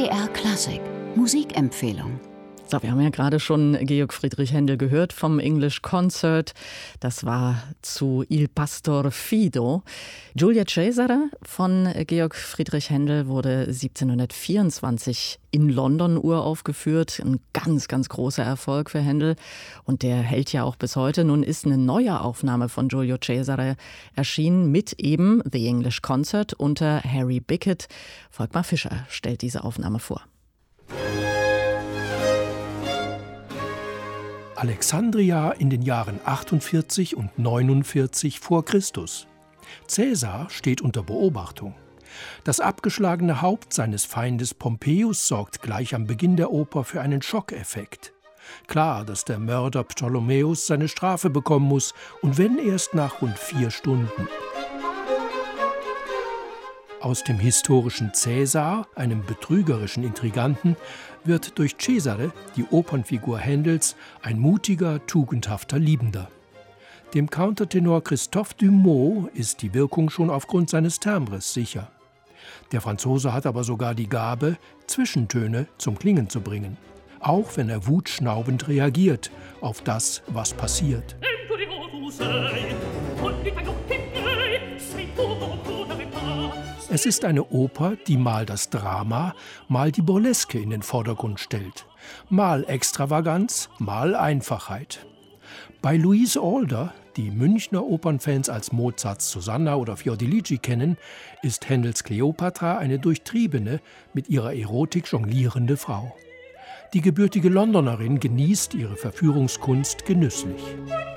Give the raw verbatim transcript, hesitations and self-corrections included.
B R Klassik Musikempfehlung. So, wir haben ja gerade schon Georg Friedrich Händel gehört vom English Concert. Das war zu Il Pastor Fido. Giulia Cesare von Georg Friedrich Händel wurde siebzehnhundertvierundzwanzig in London uraufgeführt. Ein ganz, ganz großer Erfolg für Händel. Und der hält ja auch bis heute. Nun ist eine neue Aufnahme von Giulio Cesare erschienen mit eben The English Concert unter Harry Bickett. Volkmar Fischer stellt diese Aufnahme vor. Alexandria in den Jahren achtundvierzig und neunundvierzig vor Christus. Caesar steht unter Beobachtung. Das abgeschlagene Haupt seines Feindes Pompeius sorgt gleich am Beginn der Oper für einen Schockeffekt. Klar, dass der Mörder Ptolemäus seine Strafe bekommen muss, und wenn erst nach rund vier Stunden. Aus dem historischen Cäsar, einem betrügerischen Intriganten, wird durch Cesare, die Opernfigur Händels, ein mutiger, tugendhafter Liebender. Dem Countertenor Christophe Dumont ist die Wirkung schon aufgrund seines Timbres sicher. Der Franzose hat aber sogar die Gabe, Zwischentöne zum Klingen zu bringen, auch wenn er wutschnaubend reagiert auf das, was passiert. Es ist eine Oper, die mal das Drama, mal die Burleske in den Vordergrund stellt. Mal Extravaganz, mal Einfachheit. Bei Louise Alder, die Münchner Opernfans als Mozarts Susanna oder Fiordiligi kennen, ist Händels Kleopatra eine durchtriebene, mit ihrer Erotik jonglierende Frau. Die gebürtige Londonerin genießt ihre Verführungskunst genüsslich.